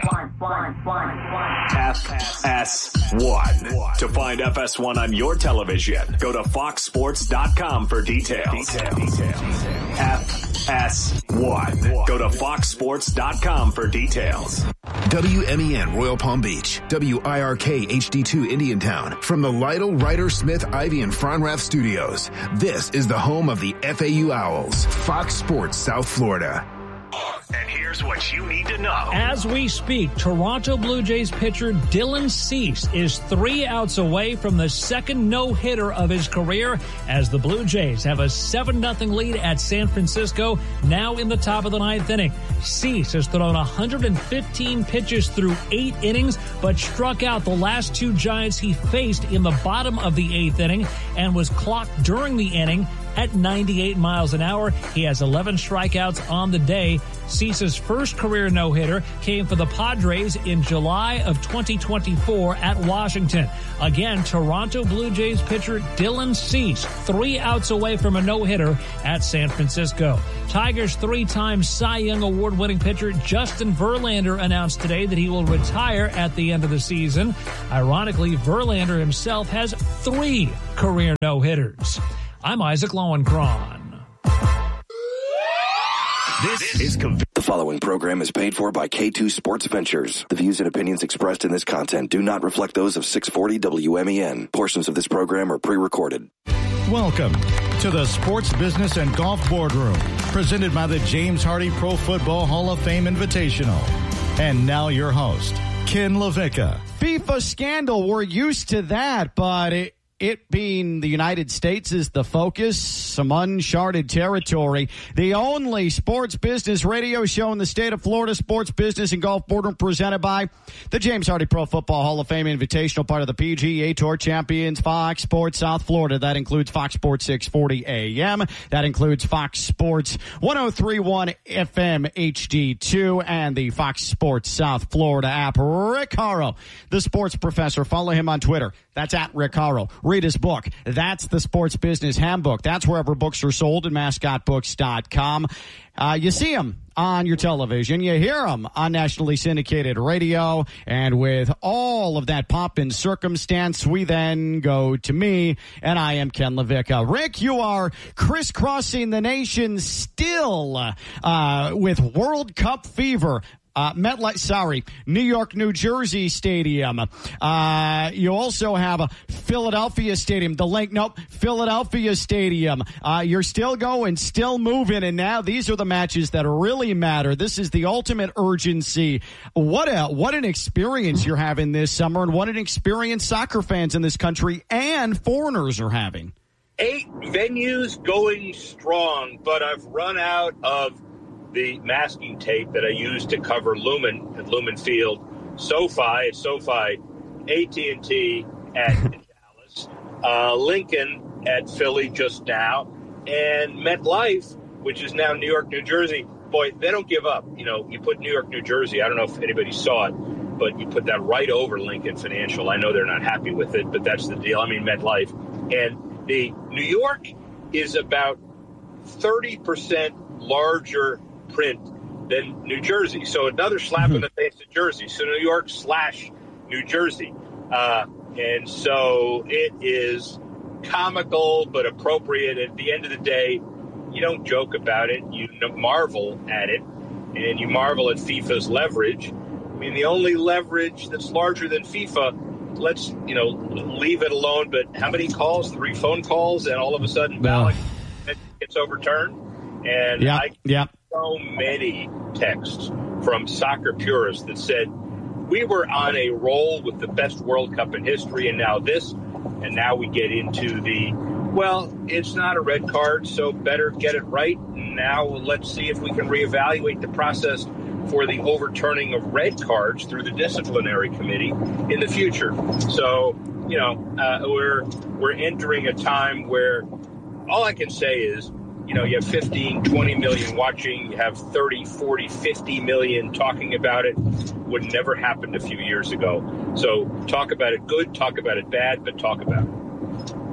F S one. To find F S one on your television, go to fox sports dot com for details. Details. F S one. Go to fox sports dot com for details. W M E N Royal Palm Beach, W I R K H D two Indiantown. From the Lytle, Ryder, Smith, Ivy, and Fronrath studios, this is the home of the F A U Owls, Fox Sports South Florida. And here's what you need to know. As we speak, Toronto Blue Jays pitcher Dylan Cease is three outs away from the second no-hitter of his career as the Blue Jays have a seven nothing lead at San Francisco, now in the top of the ninth inning. Cease has thrown one hundred fifteen pitches through eight innings, but struck out the last two Giants he faced in the bottom of the eighth inning and was clocked during the inning at ninety-eight miles an hour. He has eleven strikeouts on the day. Cease's first career no-hitter came for the Padres in July of twenty twenty-four at Washington. Again, Toronto Blue Jays pitcher Dylan Cease, three outs away from a no-hitter at San Francisco. Tigers three-time Cy Young Award-winning pitcher Justin Verlander announced today that he will retire at the end of the season. Ironically, Verlander himself has three career no-hitters. I'm Isaac Lowenkron. This is The following program is paid for by K two Sports Ventures. The views and opinions expressed in this content do not reflect those of six forty W M E N. Portions of this program are pre-recorded. Welcome to the Sports Business and Golf Boardroom, presented by the James Hardy Pro Football Hall of Fame Invitational. And now your host, Ken LaVicka. FIFA scandal, we're used to that, but it It being the United States is the focus, some uncharted territory. The only sports business radio show in the state of Florida, Sports Business and Golf Boardroom, presented by the James Hardy Pro Football Hall of Fame Invitational, part of the P G A Tour Champions, Fox Sports South Florida. That includes Fox Sports six forty A M. That includes Fox Sports one oh three point one F M H D two and the Fox Sports South Florida app. Rick Horrow, the sports professor. Follow him on Twitter. That's at Rick Horrow. Read his book. That's the Sports Business Handbook. That's wherever books are sold and mascot books dot com. Uh, you see him on your television. You hear him on nationally syndicated radio. And with all of that pomp and circumstance, we then go to me, and I am Ken LaVicka. Rick, you are crisscrossing the nation still uh, with World Cup fever. Uh, MetLife, sorry, New York, New Jersey Stadium. Uh, you also have a Philadelphia Stadium, the link, nope, Philadelphia Stadium. Uh, you're still going, still moving, and now these are the matches that really matter. This is the ultimate urgency. What a, what an experience you're having this summer, and what an experience soccer fans in this country and foreigners are having. Eight venues going strong, but I've run out of the masking tape that I used to cover Lumen at Lumen Field, SoFi at SoFi, A T and T at Dallas, uh, Lincoln at Philly just now, and MetLife, which is now New York, New Jersey. Boy, they don't give up. You know, you put New York, New Jersey. I don't know if anybody saw it, but you put that right over Lincoln Financial. I know they're not happy with it, but that's the deal. I mean, MetLife. And the New York is about thirty percent larger print than New Jersey. So another slap in the face of Jersey. So New York slash New Jersey. Uh, and so it is comical but appropriate. At the end of the day, you don't joke about it. You marvel at it. And you marvel at FIFA's leverage. I mean, the only leverage that's larger than FIFA, let's, you know, leave it alone. But how many calls? Three phone calls, and all of a sudden, ballot gets overturned. And yeah, I yeah. so many texts from soccer purists that said we were on a roll with the best World Cup in history, and now this, and now we get into the, well, it's not a red card, so better get it right. Now let's see if we can reevaluate the process for the overturning of red cards through the disciplinary committee in the future. So, you know, uh, we're we're entering a time where all I can say is, you know, you have fifteen, twenty million watching, you have thirty, forty, fifty million talking about it. Would never happened a few years ago. So talk about it good, talk about it bad, but talk about it.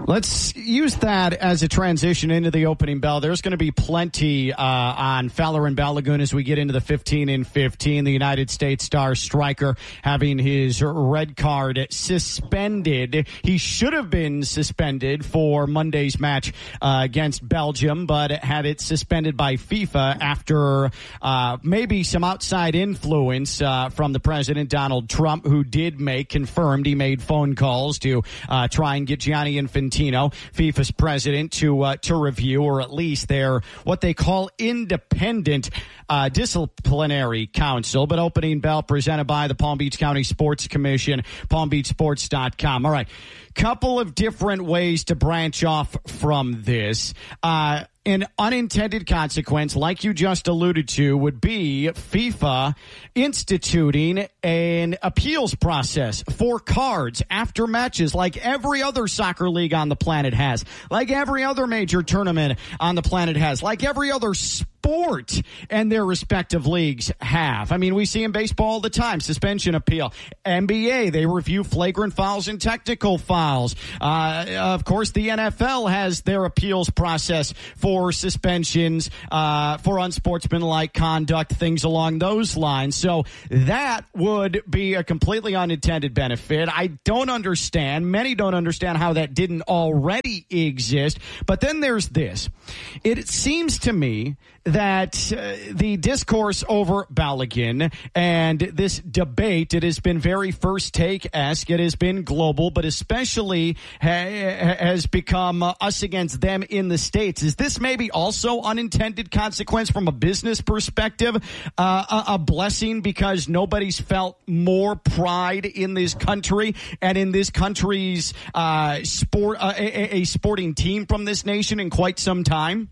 Let's use that as a transition into the opening bell. There's going to be plenty uh, on Fowler and Balogun as we get into the fifteen and fifteen. The United States star striker having his red card suspended. He should have been suspended for Monday's match uh, against Belgium, but had it suspended by FIFA after uh, maybe some outside influence uh, from the president, Donald Trump, who did make, confirmed he made phone calls to uh, try and get Gianni Infantino, FIFA's president, to uh, to review, or at least their what they call independent uh, disciplinary council. But opening bell presented by the Palm Beach County Sports Commission, palm beach sports dot com. All right, couple of different ways to branch off from this. Uh, An unintended consequence, like you just alluded to, would be FIFA instituting an appeals process for cards after matches, like every other soccer league on the planet has, like every other major tournament on the planet has, like every other sport and their respective leagues have. I mean, we see in baseball all the time, suspension appeal. N B A, they review flagrant fouls and technical fouls. Uh, of course, the N F L has their appeals process for For suspensions, uh, for unsportsmanlike conduct, things along those lines. So that would be a completely unintended benefit. I don't understand. Many don't understand how that didn't already exist. But then there's this. It seems to me that uh, the discourse over Balogun and this debate, it has been very first take-esque. It has been global, but especially ha- has become uh, us against them in the States. Is this maybe also unintended consequence from a business perspective, uh, a, a blessing because nobody's felt more pride in this country and in this country's uh, sport, uh, a, a sporting team from this nation in quite some time?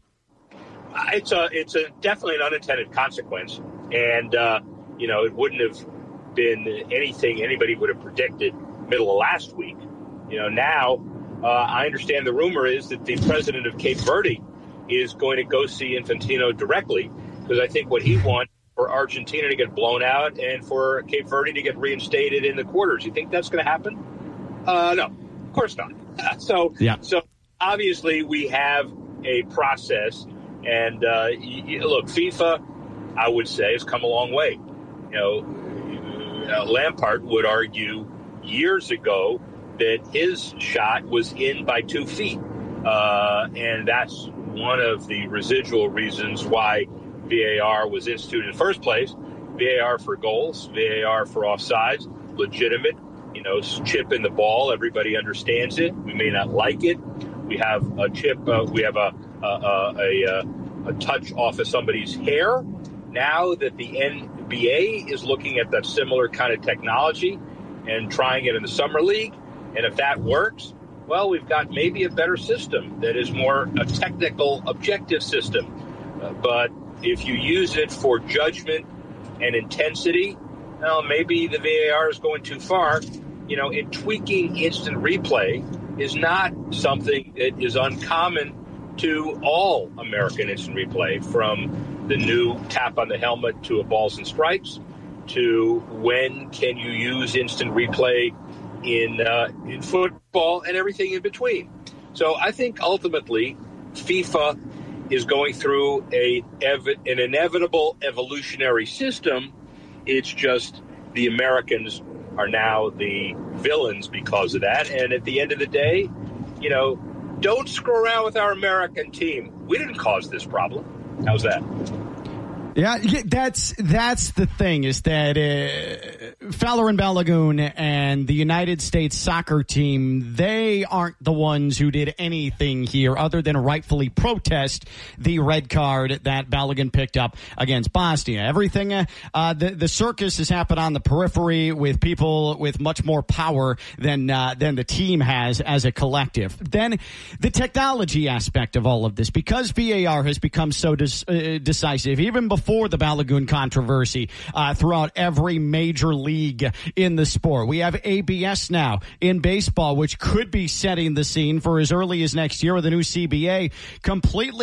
It's a, it's a definitely an unintended consequence, and uh, you know, it wouldn't have been anything anybody would have predicted middle of last week. You know, now uh, I understand the rumor is that the president of Cape Verde is going to go see Infantino directly, because I think what he wants for Argentina to get blown out and for Cape Verde to get reinstated in the quarters. You think that's going to happen? Uh, no, of course not. So, yeah. so obviously we have a process. And uh, you, look, FIFA, I would say, has come a long way. You know, uh, Lampard would argue years ago that his shot was in by two feet. Uh, and that's one of the residual reasons why V A R was instituted in the first place. V A R for goals, V A R for offsides, legitimate, you know, chip in the ball. Everybody understands it. We may not like it. We have a chip, uh, we have a Uh, a, a, a touch off of somebody's hair. Now that the N B A is looking at that similar kind of technology and trying it in the summer league, and if that works, well, we've got maybe a better system that is more a technical, objective system. Uh, but if you use it for judgment and intensity, well, maybe the V A R is going too far. You know, in tweaking instant replay is not something that is uncommon to all American instant replay, from the new tap on the helmet to a balls and strikes, to when can you use instant replay in uh, in football and everything in between. So I think ultimately FIFA is going through a an inevitable evolutionary system. It's just the Americans are now the villains because of that. And at the end of the day, you know, don't screw around with our American team. We didn't cause this problem. How's that? Yeah, that's that's the thing, is that uh, Fowler and Balogun and the United States soccer team, they aren't the ones who did anything here other than rightfully protest the red card that Balogun picked up against Bosnia. Everything, uh, uh, the, the circus has happened on the periphery with people with much more power than uh, than the team has as a collective. Then the technology aspect of all of this, because V A R has become so dis- uh, decisive, even before Before the Balogun controversy, uh, throughout every major league in the sport. We have A B S now in baseball, which could be setting the scene for as early as next year with the new C B A, completely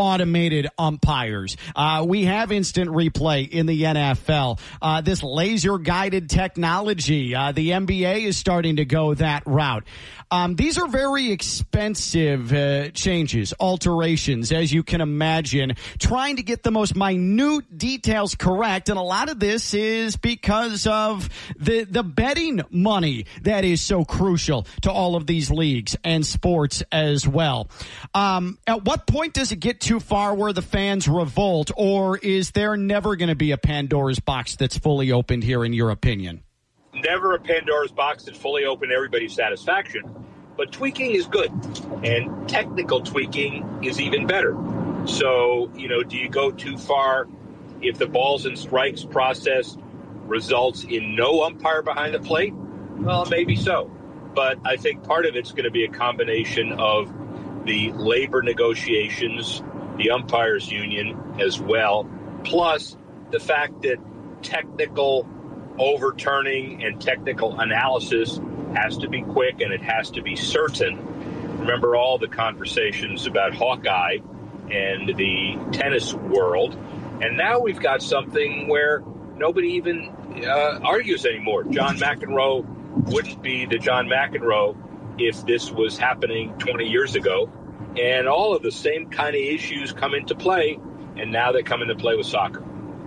automated umpires. Uh, we have instant replay in the N F L. Uh, this laser-guided technology, uh, the N B A is starting to go that route. Um, these are very expensive uh, changes, alterations, as you can imagine, trying to get the most minute details correct. And a lot of this is because of the, the betting money that is so crucial to all of these leagues and sports as well. Um, at what point does it get too far where the fans revolt, or is there never going to be a Pandora's box that's fully opened here, in your opinion? Never a Pandora's box that's fully open to everybody's satisfaction. But tweaking is good, and technical tweaking is even better. So, you know, do you go too far if the balls and strikes process results in no umpire behind the plate? Well, maybe so. But I think part of it's going to be a combination of the labor negotiations, the umpires union as well, plus the fact that technical overturning and technical analysis has to be quick and it has to be certain. Remember all the conversations about Hawkeye and the tennis world, and now we've got something where nobody even uh, argues anymore. John McEnroe wouldn't be the John McEnroe if this was happening twenty years ago, and all of the same kind of issues come into play, and now they come into play with soccer.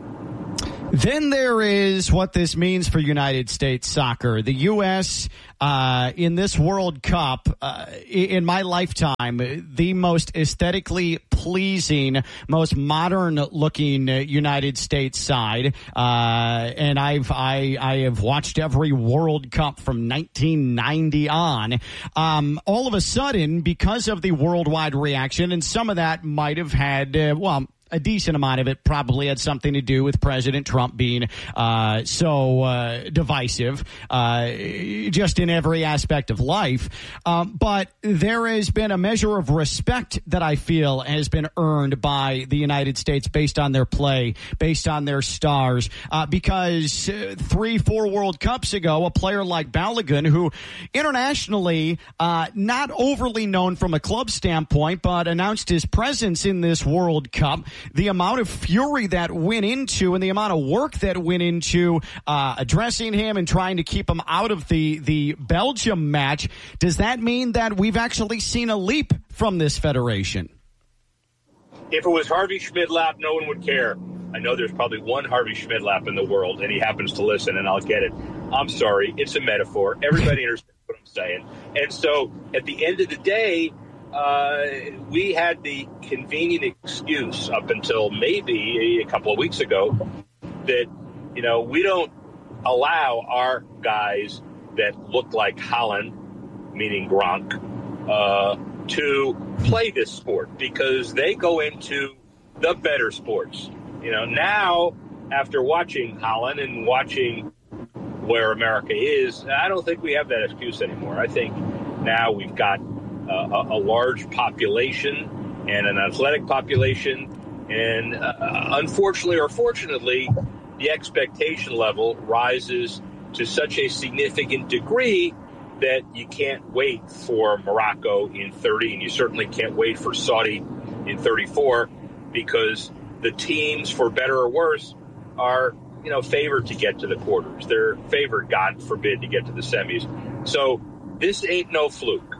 Then there is what this means for United States soccer. The U S uh, in this World Cup, uh, in my lifetime, the most aesthetically pleasing, most modern-looking United States side. Uh, and I've I I have watched every World Cup from nineteen ninety on. Um, all of a sudden, because of the worldwide reaction, and some of that might have had uh, well. A decent amount of it probably had something to do with President Trump being uh, so uh, divisive, uh, just in every aspect of life. Um, but there has been a measure of respect that I feel has been earned by the United States based on their play, based on their stars. Uh, because uh, three, four World Cups ago, a player like Balogun, who internationally uh, not overly known from a club standpoint, but announced his presence in this World Cup. The amount of fury that went into and the amount of work that went into uh, addressing him and trying to keep him out of the, the Belgium match, does that mean that we've actually seen a leap from this federation? If it was Harvey Schmidlap, no one would care. I know there's probably one Harvey Schmidlap in the world, and he happens to listen, and I'll get it. I'm sorry. It's a metaphor. Everybody understands what I'm saying. And so at the end of the day, Uh, we had the convenient excuse up until maybe a couple of weeks ago that, you know, we don't allow our guys that look like Haaland, meaning Gronk, uh, to play this sport because they go into the better sports. You know, now after watching Haaland and watching where America is, I don't think we have that excuse anymore. I think now we've got Uh, a, a large population and an athletic population. And uh, unfortunately or fortunately, the expectation level rises to such a significant degree that you can't wait for Morocco in thirty, and you certainly can't wait for Saudi in thirty-four, because the teams, for better or worse, are, you know, favored to get to the quarters. They're favored, God forbid, to get to the semis. So this ain't no fluke.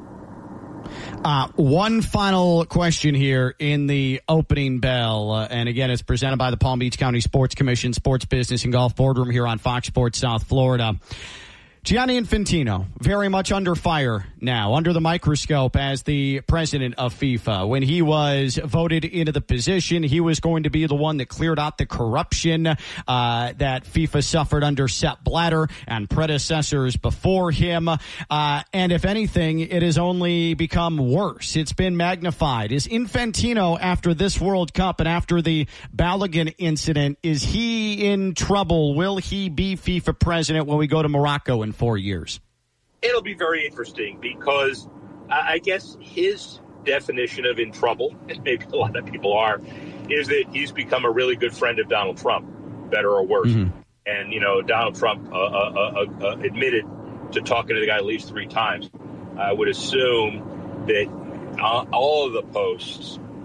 Uh, one final question here in the opening bell. Uh, and again, it's presented by the Palm Beach County Sports Commission, Sports Business and Golf Boardroom here on Fox Sports South Florida. Gianni Infantino, very much under fire now, under the microscope as the president of FIFA. When he was voted into the position, he was going to be the one that cleared out the corruption uh, that FIFA suffered under Sepp Blatter and predecessors before him. Uh, and if anything, it has only become worse. It's been magnified. Is Infantino, after this World Cup and after the Balogun incident, is he in trouble? Will he be FIFA president when we go to Morocco in four years? It'll be very interesting because I guess his definition of in trouble, and maybe a lot of people are, is that he's become a really good friend of Donald Trump, better or worse. Mm-hmm. And, you know, Donald Trump uh, uh, uh, uh, admitted to talking to the guy at least three times. I would assume that uh, all of the posts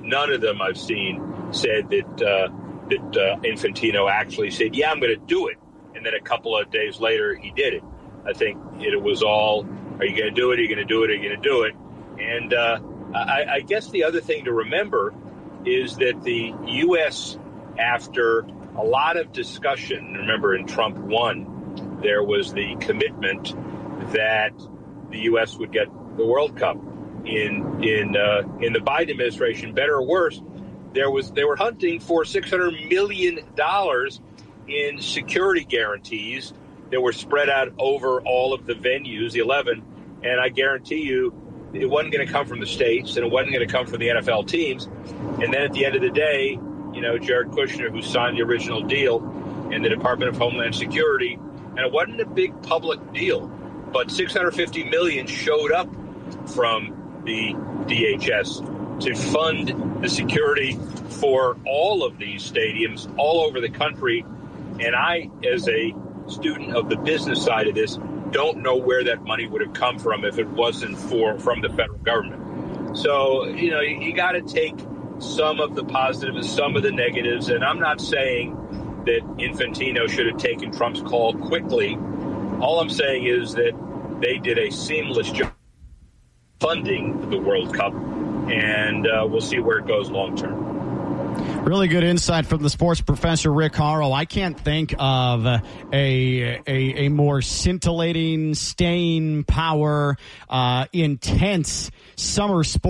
none of them I've seen said that uh, that uh, Infantino actually said, yeah, I'm going to do it. And then a couple of days later, he did it. I think it was all, are you going to do it? Are you going to do it? Are you going to do it? And uh, I, I guess the other thing to remember is that the U S, after a lot of discussion, remember in Trump one, there was the commitment that the U S would get the World Cup. In in uh, in the Biden administration, better or worse, there was they were hunting for six hundred million dollars in security guarantees that were spread out over all of the venues, the eleven. And I guarantee you, it wasn't going to come from the states, and it wasn't going to come from the N F L teams. And then at the end of the day, you know, Jared Kushner, who signed the original deal, and the Department of Homeland Security, and it wasn't a big public deal, but six hundred fifty million dollars showed up from the D H S to fund the security for all of these stadiums all over the country. And I, as a student of the business side of this, don't know where that money would have come from if it wasn't for from the federal government. So, you know, you, you got to take some of the positives and some of the negatives. And I'm not saying that Infantino should have taken Trump's call quickly. All I'm saying is that they did a seamless job funding the World Cup, and uh, we'll see where it goes long term. Really good insight from the sports professor, Rick Horrow. I can't think of a a, a more scintillating, staying power, uh, intense summer sport